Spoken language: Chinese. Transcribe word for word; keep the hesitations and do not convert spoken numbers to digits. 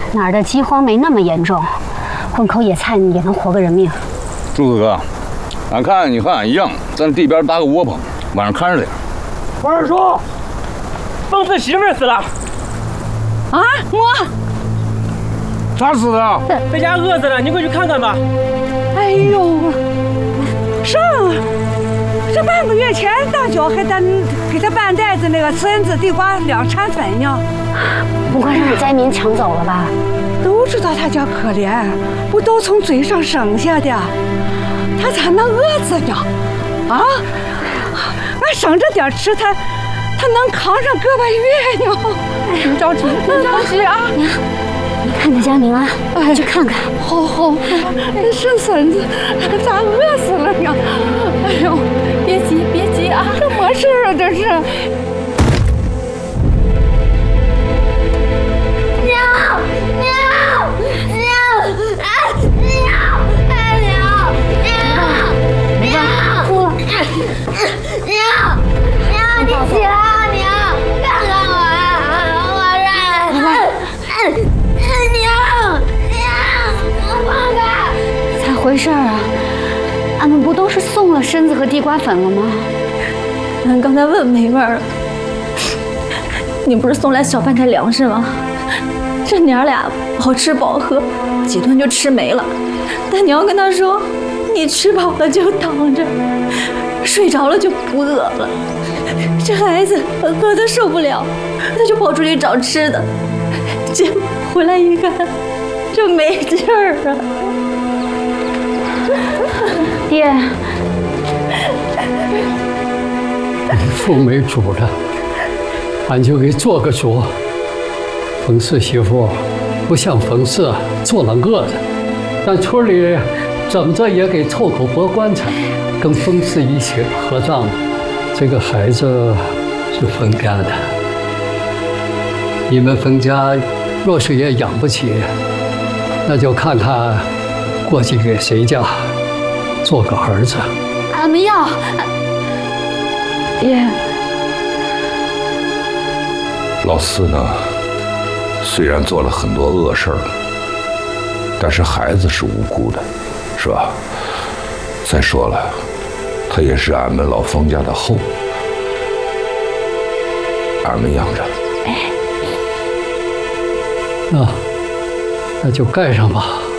哪儿的饥荒没那么严重，混口野菜也能活个人命。 柱子哥，俺看你和俺一样，在地边搭个窝棚，晚上看着点。 王二叔，凤子媳妇死了。 啊，我咋死的？ 在家饿死了，你快去看看吧。 哎呦，上这半个月前大脚还单给他半袋子那个孙子地瓜两掺粉呢。 不会让灾民抢走了吧？ 都知道他家可怜，不都从嘴上省下的，他咋能饿死呢？啊，俺省着点吃，他他能扛上个把月呢。 别着急，别着急啊！娘，你看着家明安，快去看看。 好好，这孙子咋饿死了呢？哎呦，别急别急啊，这么事啊这是。 娘娘娘啊娘哎娘娘娘哭了，娘娘你起来啊娘，看看我啊我这娘娘放开！ 咋回事啊？俺们不都是送了参子和地瓜粉了吗？ 俺刚才问梅妹儿了，你不是送来小半袋粮食吗？这娘俩饱吃饱喝，几顿就吃没了。但你要跟她说，你吃饱了就躺着，睡着了就不饿了。这孩子饿得受不了，他就跑出去找吃的，结果回来一看，就没劲儿了。 爹， 父没主了，俺就给做个主。冯氏媳妇不像冯氏做了恶的，但村里怎么着也给凑口薄棺材，跟冯氏一起合葬。这个孩子是冯家的，你们冯家若是也养不起，那就看看过继给谁家做个儿子。 俺们要。爹， 老四呢？虽然做了很多恶事儿，但是孩子是无辜的，是吧？再说了，他也是俺们老冯家的后，俺们养着。 那那就盖上吧。